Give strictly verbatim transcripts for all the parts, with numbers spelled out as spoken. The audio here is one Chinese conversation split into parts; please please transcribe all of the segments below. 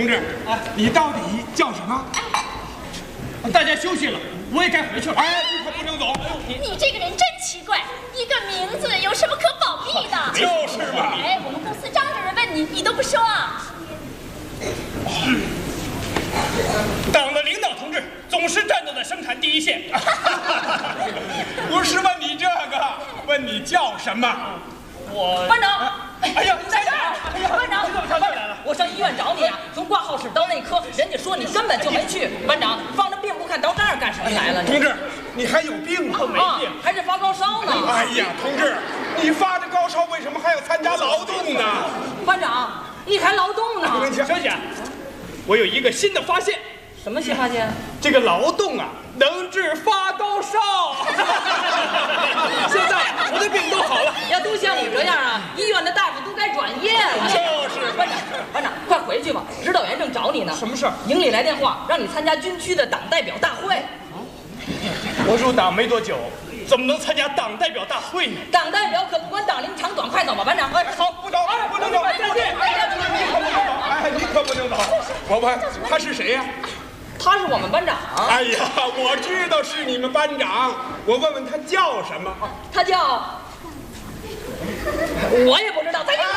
同志，哎，你到底叫什么？ 大家休息了，我也该回去了。 哎，你可不能走。 你这个人真奇怪，一个名字有什么可保密的？ 就是嘛。 哎，我们公司张主任问你，你都不说啊？ 党的领导同志总是战斗在生产第一线。 不是问你这个，问你叫什么？ 我班长， 哎呀， 你在这儿！ 哎呀， 班长， 你怎么上这儿来了？ 我上医院找你啊，从挂号室到内科，人家说你根本就没去。班长，放着病不看，到这儿干什么来了？ 同志，你还有病吗？ 没病， 还是发高烧呢。 哎呀，同志，你发着高烧，为什么还要参加劳动呢？ 班长，你还劳动呢？ 小姐，我有一个新的发现。 什么新发现？ 这个劳动啊，能治发高烧。现在啊，我的病都好了。 要都像你这样啊，医院的大夫都该转业了。 就是班长，班长，快回去吧，指导员正找你呢。 什么事儿？ 营里来电话，让你参加军区的党代表大会。 我入党没多久，怎么能参加党代表大会呢？ 党代表可不管党龄长短，快走吧，班长。 哎，好，不走，不能走，再见。 哎，你可不能走。我问他是谁呀？ 他是我们班长。 哎呀，我知道是你们班长，我问问他叫什么？ 他叫……我也不知道。再见。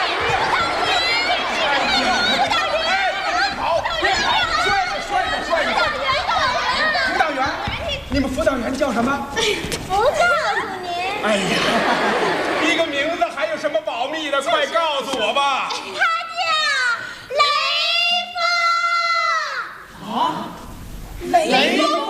好，别跑，摔着摔着摔着。辅导员，你们辅导员叫什么？ 不告诉您。 哎呀，一个名字还有什么保密的？快告诉我吧。 他叫雷锋。 雷锋。